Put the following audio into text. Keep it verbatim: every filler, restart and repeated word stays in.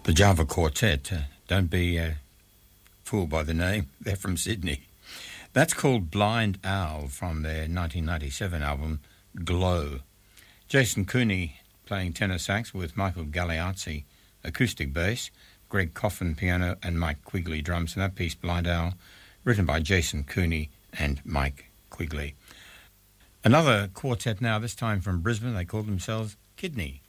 The Java Quartet. Uh, don't be uh, fooled by the name. They're from Sydney. That's called Blind Owl from their nineteen ninety-seven album, Glow. Jason Cooney playing tenor sax with Michael Galeazzi, acoustic bass, Greg Coffin piano and Mike Quigley drums. And that piece, Blind Owl, written by Jason Cooney and Mike Quigley. Another quartet now, this time from Brisbane. They call themselves Kidney.